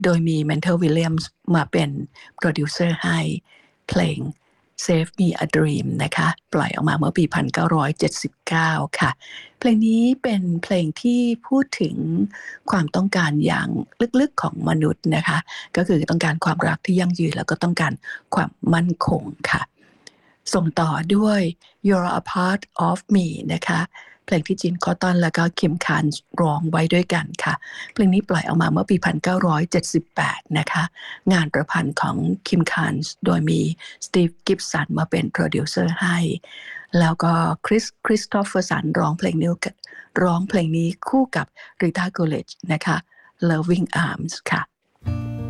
โดยมี Mental Williams มาเป็นโปรดิวเซอร์ให้เพลง Save Me a Dream นะคะปล่อยออกมาเมื่อปี 1979 ค่ะเพลงนี้เป็นเพลงที่พูดถึงความต้องการอย่างลึกๆของมนุษย์นะคะก็คือต้องการความรักที่ยั่งยืนแล้วก็ต้องการความมั่นคงค่ะส่งต่อด้วย You're a Part of Me นะคะเพลงที่จินคอตตอนแล้วก็คิมคานส์ร้องไว้ด้วยกันค่ะเพลงนี้ปล่อยออกมาเมื่อปี 1978 นะคะงานประพันธ์ของคิมคานส์โดยมีสตีฟกิฟสันมาเป็นโปรดิวเซอร์ให้แล้วก็คริสโตเฟอร์สันร้องเพลงนี้คู่กับริต้าโกเลจนะคะ Loving Arms ค่ะ